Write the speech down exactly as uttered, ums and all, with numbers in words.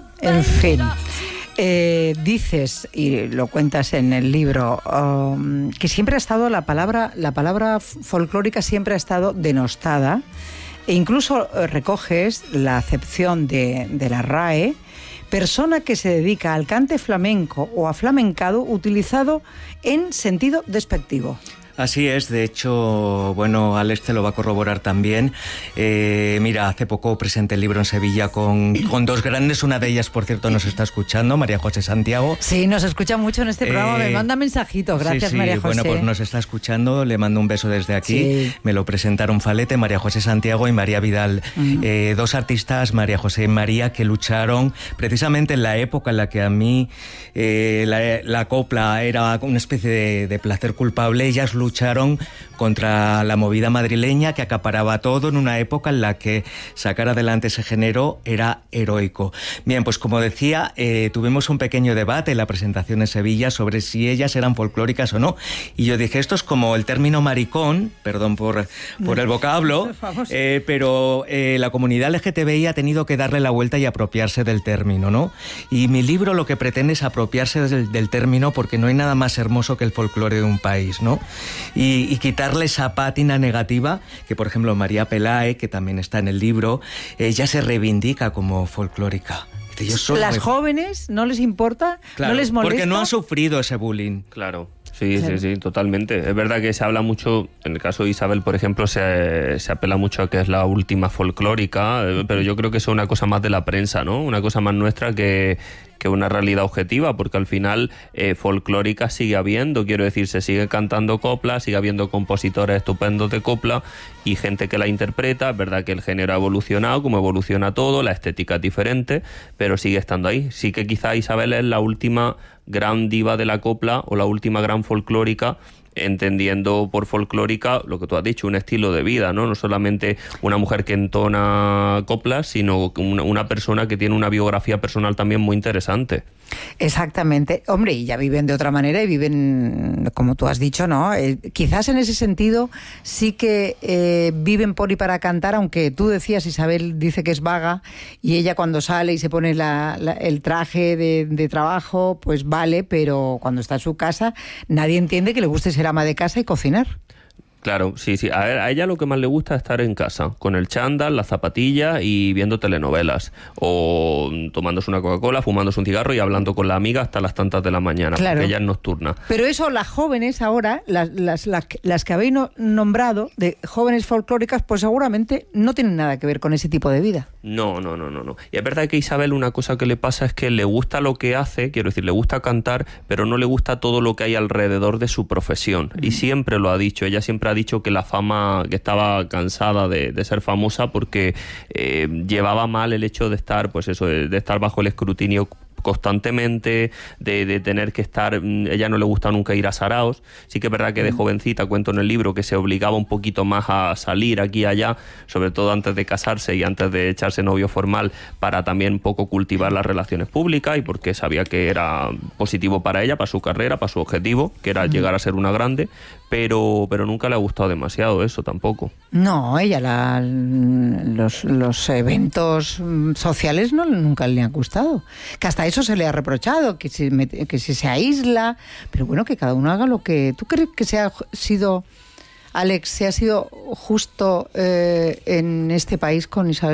En fin. Eh, dices, y lo cuentas en el libro, um, que siempre ha estado la palabra, la palabra folclórica siempre ha estado denostada, e incluso recoges la acepción de, de la R A E, persona que se dedica al cante flamenco o a flamencado utilizado en sentido despectivo. Así es, de hecho, bueno, Alex te lo va a corroborar también. Eh, mira, hace poco presenté el libro en Sevilla con, con dos grandes, una de ellas, por cierto, nos está escuchando, María José Santiago. Sí, nos escucha mucho en este programa, eh, me manda mensajitos, gracias sí, sí, María José. Bueno, pues nos está escuchando, le mando un beso desde aquí, sí. Me lo presentaron Falete, María José Santiago y María Vidal, uh-huh. eh, dos artistas, María José y María, que lucharon precisamente en la época en la que a mí eh, la, la copla era una especie de, de placer culpable. Ellas lucharon lucharon contra la movida madrileña que acaparaba todo en una época en la que sacar adelante ese género era heroico. Bien, pues como decía, eh, tuvimos un pequeño debate en la presentación en Sevilla sobre si ellas eran folclóricas o no. Y yo dije, esto es como el término maricón, perdón por, por el vocablo, eh, pero eh, la comunidad L G T B I ha tenido que darle la vuelta y apropiarse del término, ¿no? Y mi libro lo que pretende es apropiarse del, del término, porque no hay nada más hermoso que el folclore de un país, ¿no? Y, y quitarle esa pátina negativa que, por ejemplo, María Pelae, que también está en el libro, ella se reivindica como folclórica. Yo soy Las muy... jóvenes no les importa, claro, no les molesta. Porque no han sufrido ese bullying. Claro. Sí, sí, sí, totalmente. Es verdad que se habla mucho, en el caso de Isabel, por ejemplo, se, se apela mucho a que es la última folclórica, pero yo creo que eso es una cosa más de la prensa, ¿no? Una cosa más nuestra que, que una realidad objetiva, porque al final eh, folclórica sigue habiendo, quiero decir, se sigue cantando copla, sigue habiendo compositores estupendos de copla y gente que la interpreta. Es verdad que el género ha evolucionado, como evoluciona todo, la estética es diferente, pero sigue estando ahí. Sí que quizá Isabel es la última gran diva de la copla o la última gran folclórica, entendiendo por folclórica lo que tú has dicho, un estilo de vida, ¿no? No solamente una mujer que entona coplas, sino una, una persona que tiene una biografía personal también muy interesante. Exactamente. Hombre, y ya viven de otra manera y viven, como tú has dicho, ¿no? Eh, quizás en ese sentido sí que eh, viven por y para cantar, aunque tú decías, Isabel dice que es vaga y ella cuando sale y se pone la, la, el traje de, de trabajo, pues vale, pero cuando está en su casa nadie entiende que le guste ser ama de casa y cocinar. Claro, sí, sí. A, ver, a ella lo que más le gusta es estar en casa, con el chándal, la zapatilla y viendo telenovelas. O tomándose una Coca-Cola, fumándose un cigarro y hablando con la amiga hasta las tantas de la mañana, claro. Porque ella es nocturna. Pero eso, las jóvenes ahora, las, las, las, las que habéis no, nombrado, de jóvenes folclóricas, pues seguramente no tienen nada que ver con ese tipo de vida. No, no, no, no, no. Y es verdad que a Isabel una cosa que le pasa es que le gusta lo que hace, quiero decir, le gusta cantar, pero no le gusta todo lo que hay alrededor de su profesión. Mm. Y siempre lo ha dicho, ella siempre ha dicho que la fama, que estaba cansada de, de ser famosa porque eh, llevaba mal el hecho de estar, pues eso, de, de estar bajo el escrutinio constantemente, de, de tener que estar, ella no le gusta nunca ir a saraos. Sí que es verdad que de jovencita, cuento en el libro, que se obligaba un poquito más a salir aquí y allá, sobre todo antes de casarse y antes de echarse novio formal, para también un poco cultivar las relaciones públicas y porque sabía que era positivo para ella, para su carrera, para su objetivo, que era llegar a ser una grande, pero, pero nunca le ha gustado demasiado eso tampoco. No, ella la, los, los eventos sociales no nunca le han gustado, que hasta eso se le ha reprochado, que si, que si se aísla, pero bueno, que cada uno haga lo que... ¿Tú crees que se ha sido, Alex, se ha sido justo eh, en este país con Isabel